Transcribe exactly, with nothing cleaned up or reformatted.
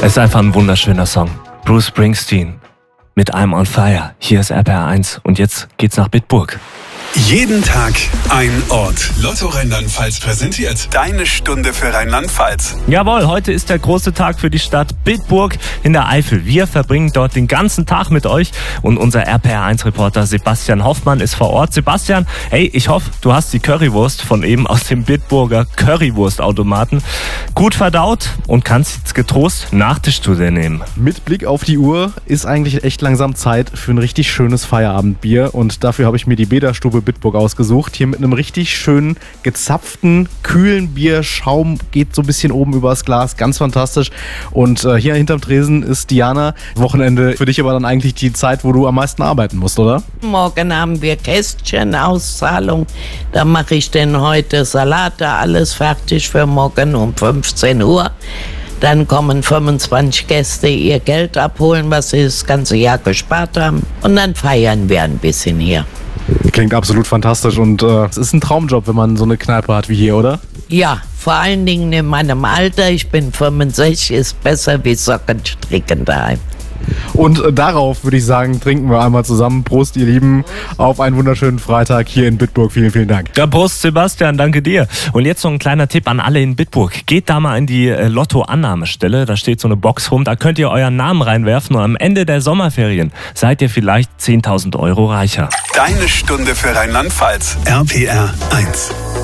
Es ist einfach ein wunderschöner Song. Bruce Springsteen mit I'm on Fire. Hier ist R P R eins und jetzt geht's nach Bitburg. Jeden Tag ein Ort. Lotto Rheinland-Pfalz präsentiert deine Stunde für Rheinland-Pfalz. Jawohl, heute ist der große Tag für die Stadt Bitburg in der Eifel. Wir verbringen dort den ganzen Tag mit euch und unser R P R eins Reporter Sebastian Hoffmann ist vor Ort. Sebastian, hey, ich hoffe, du hast die Currywurst von eben aus dem Bitburger Currywurstautomaten gut verdaut und kannst jetzt getrost Nachtisch zu dir nehmen. Mit Blick auf die Uhr ist eigentlich echt langsam Zeit für ein richtig schönes Feierabendbier und dafür habe ich mir die Bäderstube Bitburg ausgesucht. Hier mit einem richtig schönen, gezapften, kühlen Bier. Schaum geht so ein bisschen oben übers Glas. Ganz fantastisch. Und äh, hier hinterm Tresen ist Diana. Wochenende für dich aber dann eigentlich die Zeit, wo du am meisten arbeiten musst, oder? Morgen haben wir Kästchenauszahlung. Da mache ich denn heute Salate, alles fertig für morgen um fünfzehn Uhr. Dann kommen fünfundzwanzig Gäste ihr Geld abholen, was sie das ganze Jahr gespart haben. Und dann feiern wir ein bisschen hier. Klingt absolut fantastisch und äh, es ist ein Traumjob, wenn man so eine Kneipe hat wie hier, oder? Ja, vor allen Dingen in meinem Alter, ich bin fünfundsechzig, ist besser wie Socken stricken daheim. Und äh, darauf würde ich sagen, trinken wir einmal zusammen. Prost, ihr Lieben, auf einen wunderschönen Freitag hier in Bitburg. Vielen, vielen Dank. Ja, Prost, Sebastian, danke dir. Und jetzt noch ein kleiner Tipp an alle in Bitburg. Geht da mal in die äh, Lotto-Annahmestelle. Da steht so eine Box rum. Da könnt ihr euren Namen reinwerfen und am Ende der Sommerferien seid ihr vielleicht zehntausend Euro reicher. Deine Stunde für Rheinland-Pfalz. R P R eins.